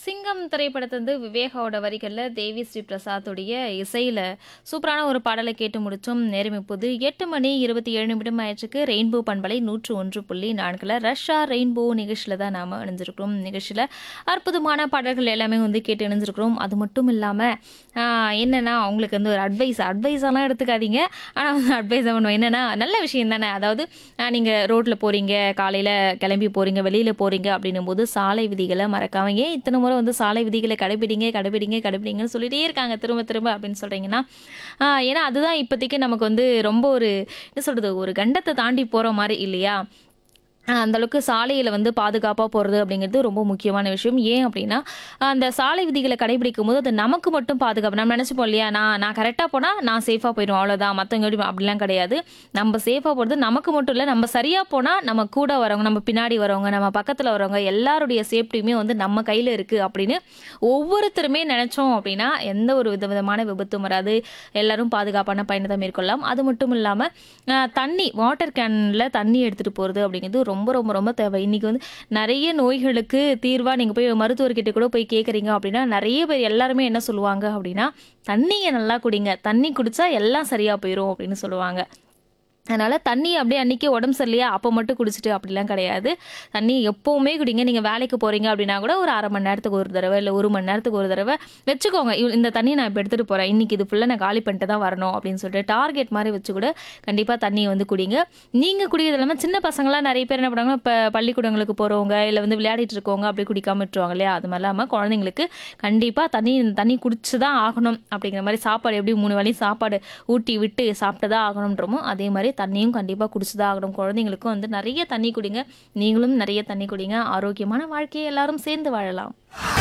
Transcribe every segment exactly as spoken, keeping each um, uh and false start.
சிங்கம் திரைப்படத்தை வந்து விவேகாவோட வரிகள்ல தேவி ஸ்ரீ பிரசாத்துடைய இசையில சூப்பரான ஒரு பாடலை கேட்டு முடிச்சோம். நேரம் இப்போது எட்டு மணி இருபத்தி ஏழு நிமிடம் ஆயிடுச்சுக்கு. ரெயின்போ பண்பலை நூற்று ஒன்று புள்ளி நான்குல ரஷ்யா ரெயின்போ நிகழ்ச்சியில தான் நாம இணைஞ்சிருக்கிறோம். நிகழ்ச்சியில அற்புதமான பாடல்கள் எல்லாமே வந்து கேட்டு இணைஞ்சிருக்கிறோம். அது மட்டும் இல்லாம ஆஹ், என்னன்னா அவங்களுக்கு வந்து ஒரு அட்வைஸ் அட்வைஸெல்லாம் எடுத்துக்காதீங்க. ஆனால் வந்து அட்வைஸ் பண்ணுவோம் என்னன்னா நல்ல விஷயம் தானே. அதாவது ஆஹ், நீங்க ரோட்ல போறீங்க, காலையில கிளம்பி போறீங்க, வெளியில போறீங்க அப்படின்னும் போது சாலை விதிகளை மறக்காம ஏன் இத்தனை முறை வந்து சாலை விதிகளை கடைபிடிங்க கடைபிடிங்க கடைபிடிங்கன்னு சொல்லிட்டே இருக்காங்க திரும்ப திரும்ப அப்படின்னு சொல்றீங்கன்னா ஆஹ், ஏன்னா அதுதான் இப்போதைக்கு நமக்கு வந்து ரொம்ப ஒரு என்ன சொல்றது ஒரு கண்டத்தை தாண்டி போற மாதிரி இல்லையா. ஆஹ் அந்த அளவுக்கு சாலையில் வந்து பாதுகாப்பாக போகிறது அப்படிங்கிறது ரொம்ப முக்கியமான விஷயம். ஏன் அப்படின்னா ஆஹ் அந்த சாலை விதிகளை கடைபிடிக்கும் போது அது நமக்கு மட்டும் பாதுகாப்பு. நம்ம நினச்சிப்போம் இல்லையா, நான் நான் கரெக்டாக போனால் நான் சேஃபாக போயிடுவோம் அவ்வளோதான், மற்றவங்க எப்படி அப்படிலாம் கிடையாது. நம்ம சேஃபாக போகிறது நமக்கு மட்டும் இல்லை, நம்ம சரியாக போனால் நம்ம கூட வரவங்க, நம்ம பின்னாடி வரவங்க, நம்ம பக்கத்தில் வரவங்க எல்லாருடைய சேஃப்டியுமே வந்து நம்ம கையில் இருக்குது அப்படின்னு ஒவ்வொருத்தருமே நினச்சோம் அப்படின்னா எந்த ஒரு வித விதமான விபத்தும் வராது. எல்லாரும் பாதுகாப்பான பயணத்தை மேற்கொள்ளலாம். அது மட்டும் இல்லாமல் தண்ணி வாட்டர் கேனில் தண்ணி எடுத்துகிட்டு போகிறது அப்படிங்கிறது ரொம்ப ரொம்ப ரொம்ப தேவை. இன்னைக்கு வந்து நிறைய நோய்களுக்கு தீர்வா நீங்க போய் மருத்துவர்கிட்ட கூட போய் கேட்குறீங்க அப்படின்னா நிறைய பேர் எல்லாருமே என்ன சொல்லுவாங்க அப்படின்னா தண்ணியை நல்லா குடிங்க, தண்ணி குடிச்சா எல்லாம் சரியா போயிடும் அப்படின்னு சொல்லுவாங்க. அதனால தண்ணி அப்படியே அன்றைக்கி உடம்பு சரியில்லையா அப்போ மட்டும் குடிச்சிட்டு அப்படிலாம் கிடையாது. தண்ணி எப்போவுமே குடிங்க. நீங்கள் வேலைக்கு போகிறீங்க அப்படின்னா கூட ஒரு அரை மணி நேரத்துக்கு ஒரு தடவை இல்லை ஒரு மணி நேரத்துக்கு ஒரு தடவை வச்சுக்கோங்க. இவ்- இந்த தண்ணி நான் இப்போ எடுத்துகிட்டு போகிறேன், இன்றைக்கி இது ஃபுல்லாக நான் காலி பண்ணிட்டு தான் வரணும் அப்படின்னு சொல்லிட்டு டார்கெட் மாதிரி வச்சு கூட கண்டிப்பாக தண்ணியை வந்து குடிங்க. நீங்கள் குடிக்கிறது இல்லாமல் சின்ன பசங்களாம் நிறைய பேர் என்ன பண்ணுவாங்க, இப்போ பள்ளிக்கூடங்களுக்கு போகிறவங்க இல்லை வந்து விளையாடிட்டு இருக்கவங்க அப்படி குடிக்காம விட்டுருவாங்க இல்லையா. அது மாதிரி இல்லாமல் குழந்தைங்களுக்கு கண்டிப்பாக தண்ணி தண்ணி குடிச்சு தான் ஆகணும் அப்படிங்கிற மாதிரி சாப்பாடு எப்படி மூணு வேளையும் சாப்பாடு ஊட்டி விட்டு சாப்பிட்டு தான் ஆகணுன்றமோ அதே மாதிரி தண்ணியும் கண்டிப்பாக குடிச்சு தான் ஆகணும். குழந்தைங்களுக்கும் வந்து நிறைய தண்ணி குடிங்க, நீங்களும் நிறைய தண்ணி குடிங்க. ஆரோக்கியமான வாழ்க்கையை எல்லாரும் சேர்ந்து வாழலாம்.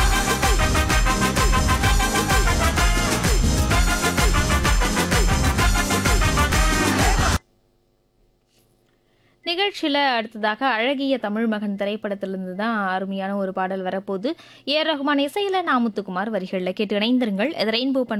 நிகழ்ச்சியில் அடுத்ததாக அழகிய தமிழ் மகன் திரைப்படத்திலிருந்து தான் அருமையான ஒரு பாடல் வரப்போகுது. ஏ ஆர் ரஹ்மான் இசையில் நாமுத்துக்குமார் வரிகளில் கேட்டு இணைந்திருங்கள். இது ரெயின்போ